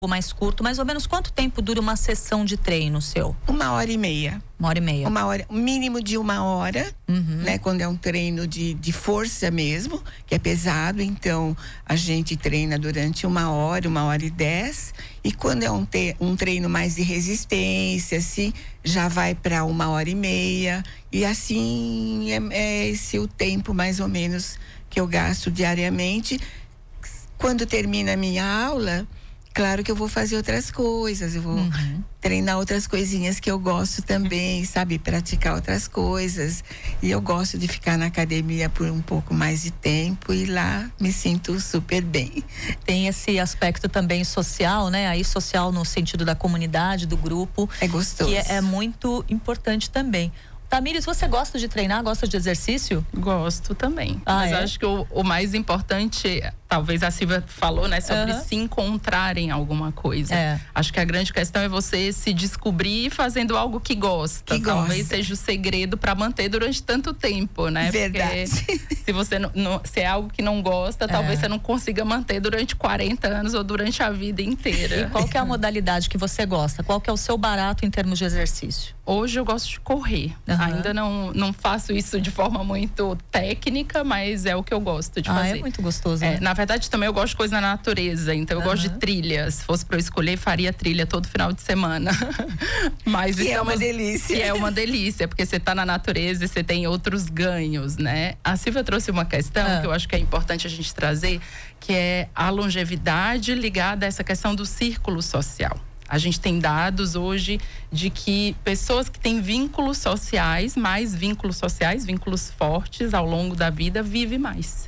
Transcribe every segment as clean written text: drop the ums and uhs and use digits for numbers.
mais curto, mais ou menos quanto tempo dura uma sessão de treino seu? 1h30. 1h30. Uma hora, mínimo de 1 hora, né? Quando é um treino de força mesmo, que é pesado, então a gente treina durante 1 hora, 1h10. E quando é um treino mais de resistência, assim, já vai para 1h30. E assim é esse o tempo mais ou menos que eu gasto diariamente. Quando termina a minha aula, claro que eu vou fazer outras coisas, eu vou treinar outras coisinhas que eu gosto também, sabe? Praticar outras coisas. E eu gosto de ficar na academia por um pouco mais de tempo e lá me sinto super bem. Tem esse aspecto também social, né? Aí social no sentido da comunidade, do grupo. É gostoso. Que é muito importante também. Tamires, você gosta de treinar, gosta de exercício? Gosto também. Mas acho que o mais importante, talvez a Silvia falou, né? Sobre se encontrar em alguma coisa. Acho que a grande questão é você se descobrir fazendo algo que gosta. Talvez seja o segredo para manter durante tanto tempo, né? Verdade. Porque se você se é algo que não gosta, talvez você não consiga manter durante 40 anos ou durante a vida inteira. E qual que é a modalidade que você gosta? Qual que é o seu barato em termos de exercício? Hoje eu gosto de correr. Ainda não faço isso de forma muito técnica, mas é o que eu gosto de fazer. É muito gostoso, né? Na verdade, também eu gosto de coisa na natureza, então eu gosto de trilha. Se fosse para eu escolher, faria trilha todo final de semana. Mas que é uma delícia. Que é uma delícia, porque você tá na natureza e você tem outros ganhos, né? A Silvia trouxe uma questão que eu acho que é importante a gente trazer, que é a longevidade ligada a essa questão do círculo social. A gente tem dados hoje de que pessoas que têm vínculos sociais, vínculos fortes ao longo da vida, vivem mais.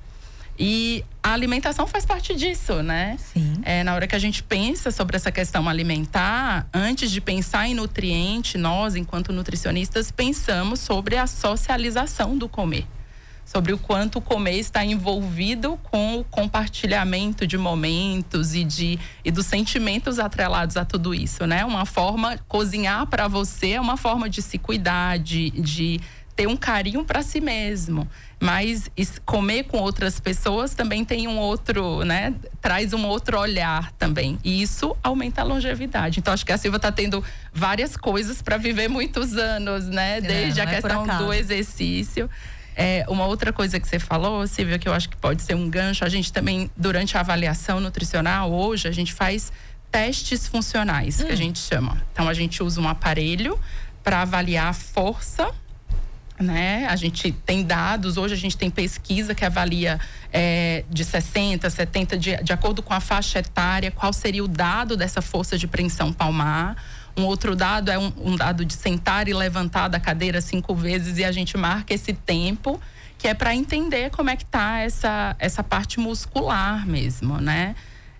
E a alimentação faz parte disso, né? Sim. Na hora que a gente pensa sobre essa questão alimentar, antes de pensar em nutriente, nós, enquanto nutricionistas, pensamos sobre a socialização do comer. Sobre o quanto o comer está envolvido com o compartilhamento de momentos e dos sentimentos atrelados a tudo isso, né? Cozinhar para você é uma forma de se cuidar, de ter um carinho para si mesmo. Mas comer com outras pessoas também tem um outro, né? Traz um outro olhar também. E isso aumenta a longevidade. Então, acho que a Silvia está tendo várias coisas para viver muitos anos, né? Desde a questão do exercício. Uma outra coisa que você falou, Silvia, que eu acho que pode ser um gancho, a gente também, durante a avaliação nutricional, hoje, a gente faz testes funcionais, que a gente chama. Então, a gente usa um aparelho para avaliar a força, né? A gente tem dados, hoje a gente tem pesquisa que avalia de 60, 70, de acordo com a faixa etária, qual seria o dado dessa força de preensão palmar. Um outro dado é um dado de sentar e levantar da cadeira 5 vezes e a gente marca esse tempo, que é para entender como é que tá essa parte muscular mesmo, né?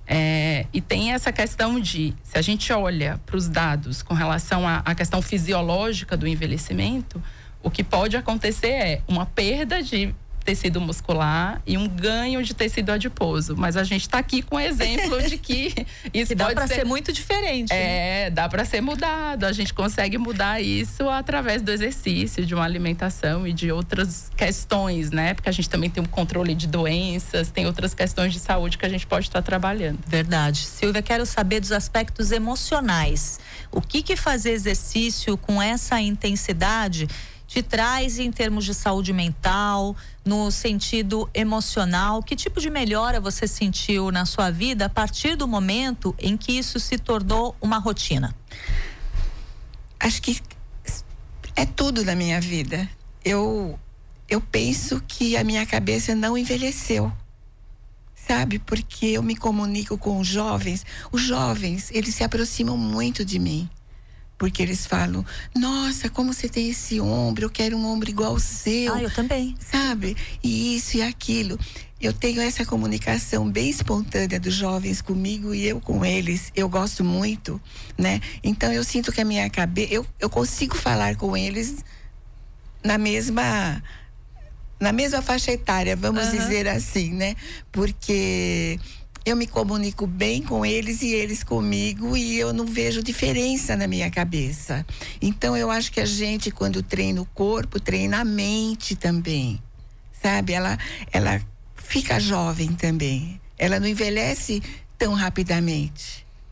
E tem essa questão de, se a gente olha para os dados com relação à questão fisiológica do envelhecimento, o que pode acontecer é uma perda de tecido muscular e um ganho de tecido adiposo. Mas a gente está aqui com exemplo de que isso dá para ser muito diferente. Dá para ser mudado. A gente consegue mudar isso através do exercício, de uma alimentação e de outras questões, né? Porque a gente também tem um controle de doenças, tem outras questões de saúde que a gente pode estar trabalhando. Verdade. Silvia, quero saber dos aspectos emocionais. O que fazer exercício com essa intensidade te traz em termos de saúde mental, no sentido emocional? Que tipo de melhora você sentiu na sua vida a partir do momento em que isso se tornou uma rotina? Acho que é tudo na minha vida. Eu penso que a minha cabeça não envelheceu, sabe? Porque eu me comunico com os jovens. Os jovens, eles se aproximam muito de mim. Porque eles falam, nossa, como você tem esse ombro, eu quero um ombro igual ao seu. Eu também. Sabe? E isso e aquilo. Eu tenho essa comunicação bem espontânea dos jovens comigo e eu com eles. Eu gosto muito, né? Então eu sinto que a minha cabeça, eu consigo falar com eles na mesma faixa etária, vamos dizer assim, né? Porque eu me comunico bem com eles e eles comigo e eu não vejo diferença na minha cabeça. Então eu acho que a gente, quando treina o corpo, treina a mente também, sabe? Ela fica jovem também, ela não envelhece tão rapidamente.